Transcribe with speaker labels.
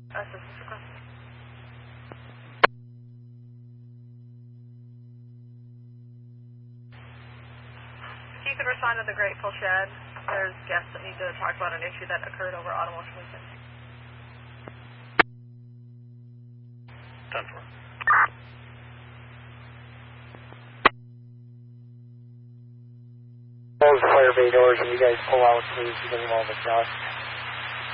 Speaker 1: Assistance request. If you could respond to the Grateful Shed, there's guests that need to talk about an issue that occurred over Automotion Weekend.
Speaker 2: 10-4.
Speaker 3: Close the fire bay doors and you guys pull out, please, because of all the dust.